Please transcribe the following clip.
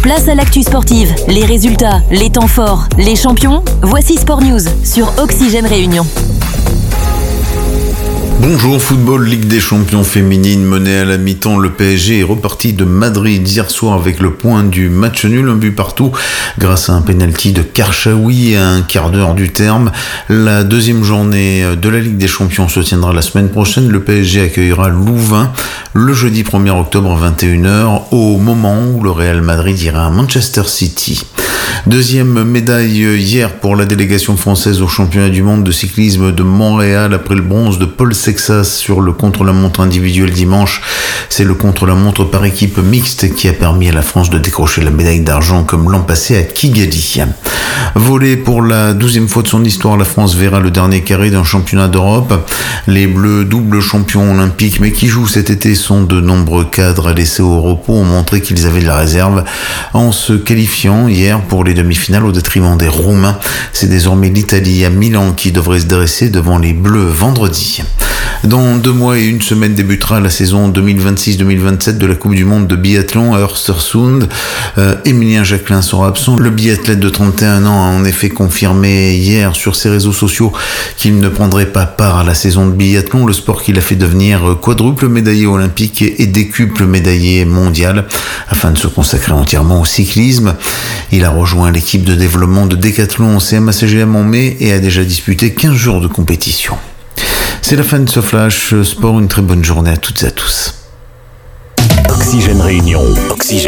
Place à l'actu sportive, les résultats, les temps forts, les champions. Voici Sport News sur Oxygène Réunion. Bonjour, football, Ligue des champions féminine menée à la mi-temps. Le PSG est reparti de Madrid hier soir avec le point du match nul, un but partout grâce à un penalty de Karchaoui à un quart d'heure du terme. La deuxième journée de la Ligue des champions se tiendra la semaine prochaine. Le PSG accueillera Louvain le jeudi 1er octobre à 21h au moment où le Real Madrid ira à Manchester City. Deuxième médaille hier pour la délégation française au championnat du monde de cyclisme de Montréal après le bronze de Paul Sexas sur le contre-la-montre individuel dimanche. C'est le contre-la-montre par équipe mixte qui a permis à la France de décrocher la médaille d'argent comme l'an passé à Kigali. Volley, pour la 12e fois de son histoire, la France verra le dernier carré d'un championnat d'Europe. Les Bleus, double champions olympiques, mais qui jouent cet été, sont de nombreux cadres laissés au repos, ont montré qu'ils avaient de la réserve en se qualifiant hier pour les demi-finales au détriment des Roumains. C'est désormais l'Italie à Milan qui devrait se dresser devant les Bleus vendredi. Dans 2 mois et 1 semaine débutera la saison 2026-2027 de la Coupe du Monde de biathlon à Östersund. Émilien Jacquelin sera absent. Le biathlète de 31 ans a en effet confirmé hier sur ses réseaux sociaux qu'il ne prendrait pas part à la saison de biathlon, le sport qu'il a fait devenir quadruple médaillé olympique et décuple médaillé mondial, afin de se consacrer entièrement au cyclisme. Il a rejoint l'équipe de développement de Décathlon en CMA-CGM en mai et a déjà disputé 15 jours de compétition. C'est la fin de ce Flash Sport. Une très bonne journée à toutes et à tous. Oxygène Réunion. Oxygène.